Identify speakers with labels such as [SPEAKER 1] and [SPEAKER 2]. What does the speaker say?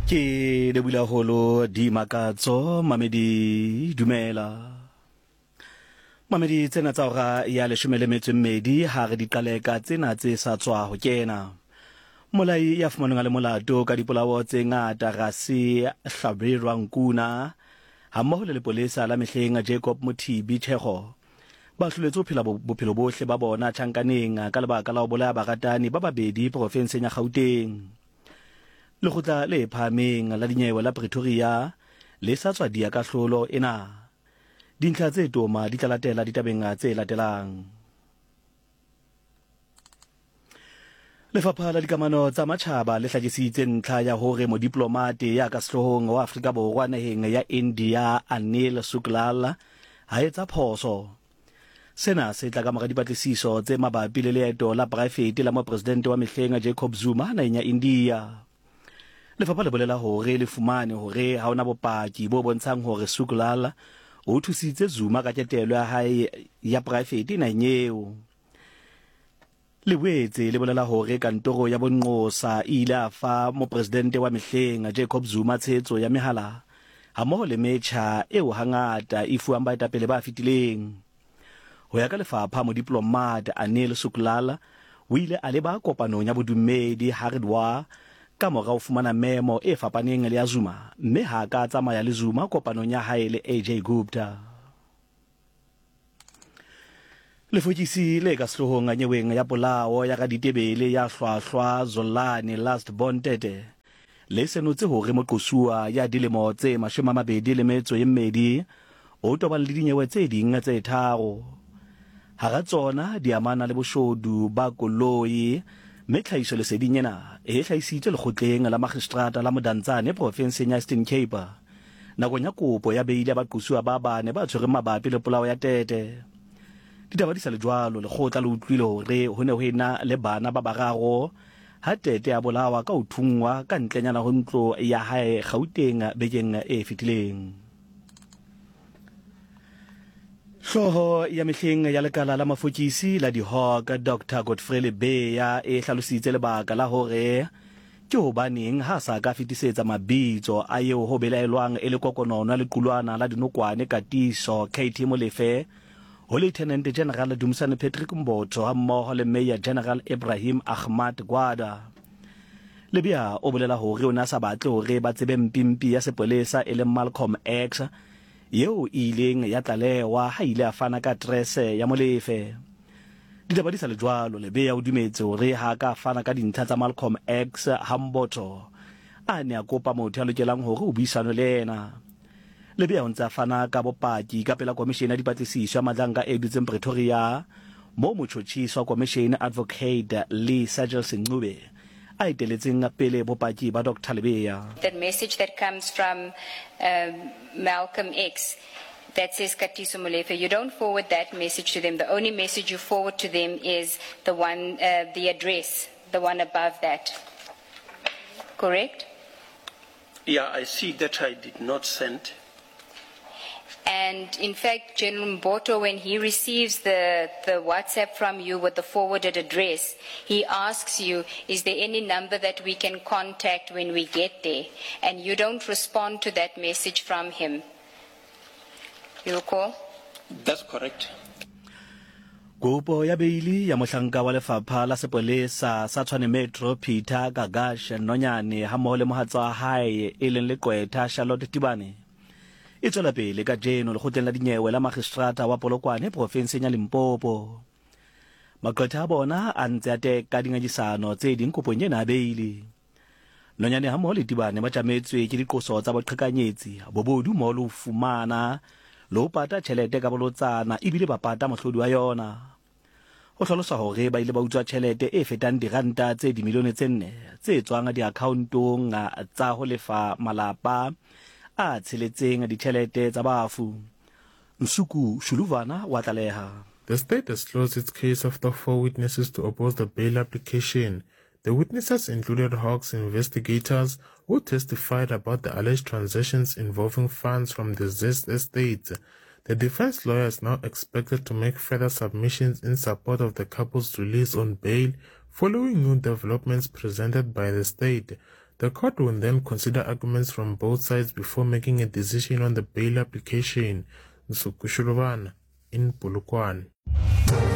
[SPEAKER 1] Ke lebula holo di makatso mamedi dumela mamedi tsena tsa hora ya 12 ha re di qaleka tsena tse sa tswa ho kena molai ya fumanwa le molato ka dipolao tse ngata ga se hlabirwang kuna ha mmoho le lepolesa la mehleng Jacob Mothibi Thego ba hloletse ho phela bophelo bohle ba bona tjhankaneng ka lebaka la ho bolaya baratani ba babedi profenseng ya Gauteng. Lekgotla le phahameng la dinyewe la Pretoria le sa tswa dia ka hlolo ena dintlha tse toma di tla latela ditabeng tse latelang. Lefapha la dikamano tsa matjhaba le hlakisitse ntlha ya hore modiplomate ya ka sehlohong wa Afrika Borwa naheng ya India Anil Suklala ha etsa phoso. Sena se tla ka mora dipatlisiso tse mabapi le leeto la private la mopresidente wa mehleng Jacob Zuma naheng ya India. Lefapha le bolela hore le fumane hore ha ona bopaki bo bontshang hore Suklala o thusitse Zuma ka ketelo ya hae ya private naheng eo. Le boetse le bolela hore kantoro ya bonqosa ile a fa mopresidente wa mehleng Jacob Zuma tshetso ya mehala ha mmoho le metjha eo hangata e fuwang baetapele ba fitileng. Ho ya ka lefapha modiplomate Anil Suklala o ile a leba kopanong ya bodumedi Haridwar ka mora ho fumana memo e fapaneng le ya Zuma mme ha ka tsamaya le Zuma kopanong ya hae le AJ Gupta. Lefokisi le ka sehlohong a nyeweng ya polao ya ka ditebele ya hlwahlwa Zolani Last Bondete le senotse hore moqosuwa ya dilemo tse 22 o tobana le dinyewe tse ding tse tharo. Hara tsona di amana le boshodu ba koloi mme tlhahiso leseding ena e hlahisitswe lekgotleng la magistrata la Modantsane profenseng ya Eastern Cape nakong ya kopo ya beile ya baqosuwa ba bane ba tshwereng mabapi le polao ya Tete. Ditaba di sa le jwalo lekgotla le utlwile hore ho ne ho ena le bana ba bararo ha Tete ya bolawa ka ho thungwa ka ntlenyana ho ntlo ya hae Gauteng bekeng e fetileng. Hloho ya mehleng ya lekala la mafokisi la dihawk Dr Godfrey Lebeya e hlalositse lebaka la hore ke hobaneng ha sa ka fetisetsa mabitso a eo ho belaelwang e le kokonono le qulwana la dinokwane Katiso KT Molefe ho Lieutenant General Dumisani Patrick Mbotho ha mmoho le Major General Ibrahim Ahmad Gwada. Lebeya o bolela hore o na sa batle hore ba tsebe mpimpi ya sepolesa e le Malcolm X yeo ileng ya tlalewa ha ile a fana ka address ya Molefe. Ditaba di sa le jwalo Lebeya o dumetse hore ha ka fana ka dintlha tsa Malcolm X ha Mbotho a ne a kopa motho ya lokelang hore o buisane le yena. Lebeya o ntse a fana ka bopaki ka pela komishene ya dipatlisiso ya Madlanka e dutseng Pretoria mo motjhotjhiso wa komishene Advocate Lee Sajel Sengcube a iteletseng pele bopaki ba Dr Lebeya.
[SPEAKER 2] That message that comes from Malcolm X that says Katiso Molefe, you don't forward that message to them. The only message you forward to them is the one, the address, the one above that. Correct?
[SPEAKER 3] Yeah, I see that I did not send.
[SPEAKER 2] And in fact, General Mboto, when he receives the WhatsApp from you with the forwarded address, he asks you, is there any number that we can contact when we get there? And you don't respond to that message from him. You recall?
[SPEAKER 3] That's correct.
[SPEAKER 1] Kopo ya beili ya mohlanka wa lefapha la sepolesa sa Tshwane Metro Peter Gagash Nonyane ha mmoho le mohatsa hae e leng leqwetha Charlotte Tibane e tswela pele ka jeno lekgotleng la dinyewe la magistrata wa Polokwane profenseng ya Limpopo. Maqwetha a bona a ntse a teka dingangisano tse ding kopong ena beili. Nonyane ha mmoho le Tibane ba tjametswe ke diqoso tsa boqhekanyetsi bobodu mo lo fumana lo pata tjhelete ka bolotsana ebile ba pata mohlodi wa yona. Ho hlalosa hore ba ile ba utswa tjhelete e fetang diranta tse dimilione tse 4 tse tswang diakhauntong tsa ho lefa malapa a tsheletseng ditjhelete tsa bafu. Nsuku Shuluvana wa tlaleha.
[SPEAKER 4] The state has closed its case after 4 witnesses to oppose the bail application. The witnesses included Hawks investigators who testified about the alleged transactions involving funds from the Zest estate. The defense lawyer is now expected to make further submissions in support of the couple's release on bail following new developments presented by the state. The court will then consider arguments from both sides before making a decision on the bail application. Nsuku Shulubana in Polokwane.